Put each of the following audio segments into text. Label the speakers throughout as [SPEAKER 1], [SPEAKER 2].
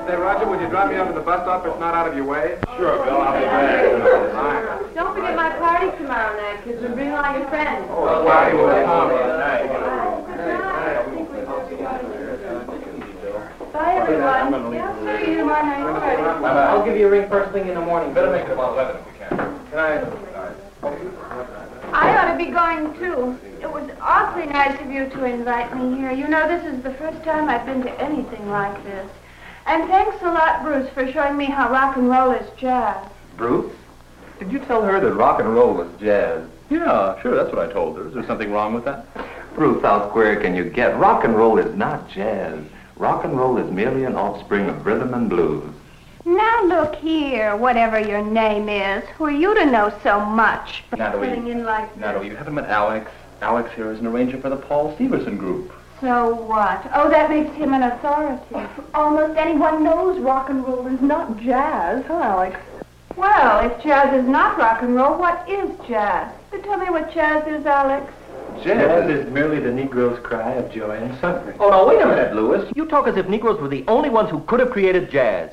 [SPEAKER 1] Say, Roger, would you drop me off at the bus stop if it's not out of your way?
[SPEAKER 2] Sure, Bill, I'll be back.
[SPEAKER 3] Don't forget my party tomorrow night, kids, and bring all your friends.
[SPEAKER 1] Oh, why will they come?
[SPEAKER 3] Bye, everyone. Yeah, see you tomorrow night.
[SPEAKER 2] I'll give you a ring first thing in the morning. Better make it about 11 if you can. Good night.
[SPEAKER 3] I ought to be going, too. It was awfully nice of you to invite me here. You know, this is the first time I've been to anything like this. And thanks a lot, Bruce, for showing me how rock and roll is jazz.
[SPEAKER 4] Bruce? Did you tell her that rock and roll was jazz?
[SPEAKER 5] Yeah, sure, that's what I told her. Is there something wrong with that?
[SPEAKER 4] Bruce, how square can you get? Rock and roll is not jazz. Rock and roll is merely an offspring of rhythm and blues.
[SPEAKER 3] Now look here, whatever your name is. Who are you to know so much?
[SPEAKER 5] Natalie,
[SPEAKER 3] Fitting in like this?
[SPEAKER 5] Natalie, you haven't met Alex. Alex here is an arranger for the Paul Stevenson group.
[SPEAKER 3] So what? Oh, that makes him an authority. Almost anyone knows rock and roll is not jazz, huh, Alex? Well, if jazz is not rock and roll, what is jazz? So tell me what jazz is, Alex.
[SPEAKER 2] Jazz is merely the Negro's cry of joy and suffering.
[SPEAKER 6] Oh, no, wait a minute, Lewis. You talk as if Negroes were the only ones who could have created jazz.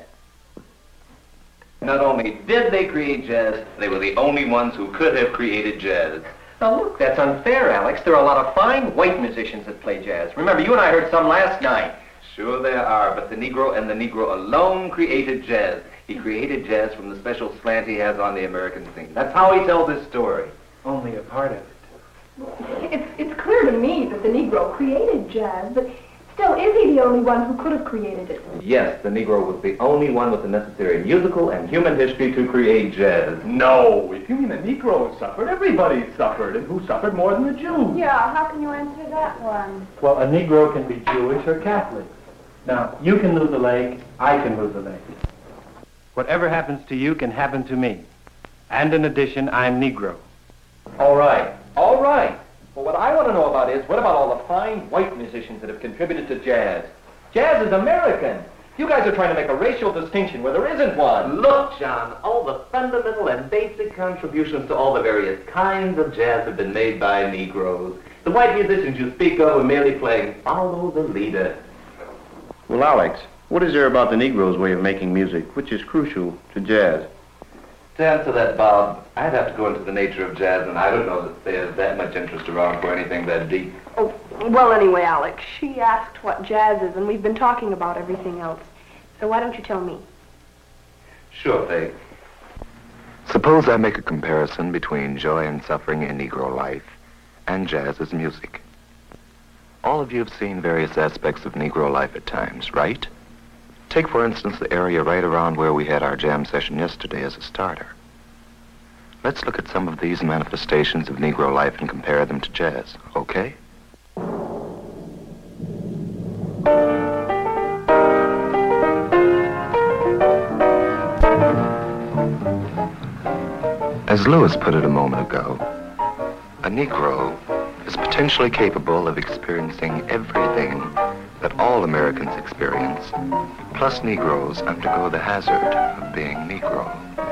[SPEAKER 4] Not only did they create jazz, they were the only ones who could have created jazz.
[SPEAKER 6] Now, look, that's unfair, Alex. There are a lot of fine white musicians that play jazz. Remember, you and I heard some last night.
[SPEAKER 4] Sure there are, but the Negro and the Negro alone created jazz. He created jazz from the special slant he has on the American scene. That's how he tells his story.
[SPEAKER 2] Only a part of it.
[SPEAKER 7] It's clear to me that the Negro created jazz, but still, is he the only one who could have created it?
[SPEAKER 4] Yes, the Negro was the only one with the necessary musical and human history to create jazz.
[SPEAKER 5] No, if you mean the Negro suffered, everybody suffered. And who suffered more than the Jews?
[SPEAKER 3] Yeah, how can you answer that one?
[SPEAKER 2] Well, a Negro can be Jewish or Catholic. Now, you can lose a leg, I can lose a leg. Whatever happens to you can happen to me. And in addition, I'm Negro.
[SPEAKER 6] All right, all right. But what I want to know about is, what about all the fine white musicians that have contributed to jazz? Jazz is American. You guys are trying to make a racial distinction where there isn't one.
[SPEAKER 4] Look, John, all the fundamental and basic contributions to all the various kinds of jazz have been made by Negroes. The white musicians you speak of are merely playing follow the leader.
[SPEAKER 8] Well, Alex, what is there about the Negro's way of making music which is crucial to jazz?
[SPEAKER 4] To answer that, Bob, I'd have to go into the nature of jazz, and I don't know that there's that much interest around for anything that deep.
[SPEAKER 7] Oh, well, anyway, Alex, she asked what jazz is, and we've been talking about everything else. So why don't you tell me?
[SPEAKER 4] Sure, Faye.
[SPEAKER 9] Suppose I make a comparison between joy and suffering in Negro life and jazz as music. All of you have seen various aspects of Negro life at times, right? Take, for instance, the area right around where we had our jam session yesterday as a starter. Let's look at some of these manifestations of Negro life and compare them to jazz, okay? As Lewis put it a moment ago, a Negro is potentially capable of experiencing everything that all Americans experience, plus Negroes undergo the hazard of being Negro.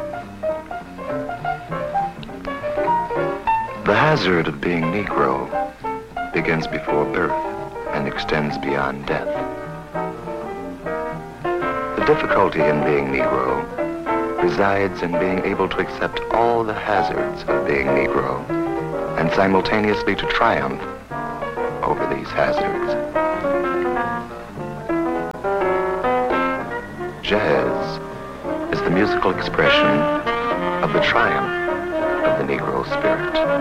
[SPEAKER 9] The hazard of being Negro begins before birth and extends beyond death. The difficulty in being Negro resides in being able to accept all the hazards of being Negro and simultaneously to triumph over these hazards. Jazz is the musical expression of the triumph of the Negro spirit.